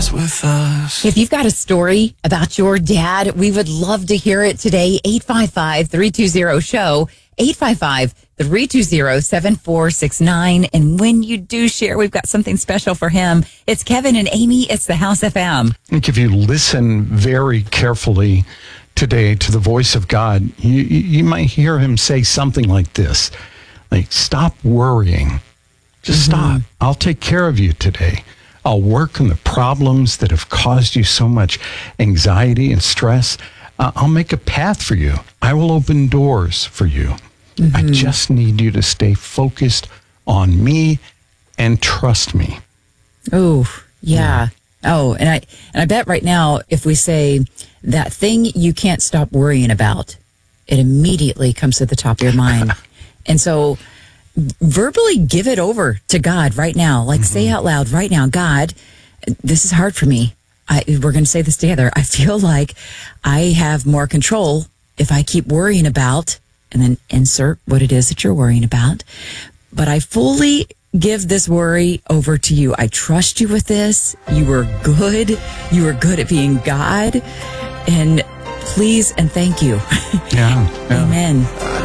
is with us. If you've got a story about your dad, we would love to hear it today. 855-320-SHOW, 855-320-7469. And when you do share, we've got something special for him. It's Kevin and Amy. It's the House FM. I think if you listen very carefully today to the voice of God, you might hear him say something like this, like, stop worrying. Just stop. I'll take care of you today. I'll work on the problems that have caused you so much anxiety and stress. I'll make a path for you. I will open doors for you. I just need you to stay focused on me and trust me. Oh, yeah. Oh, and I bet right now, if we say that thing you can't stop worrying about, it immediately comes to the top of your mind. And so verbally give it over to God right now. Like say out loud right now, God, this is hard for me. We're going to say this together. I feel like I have more control if I keep worrying about, and then insert what it is that you're worrying about. But I fully give this worry over to you. I trust you with this. You are good. You are good at being God. And please and thank you. Yeah. Amen.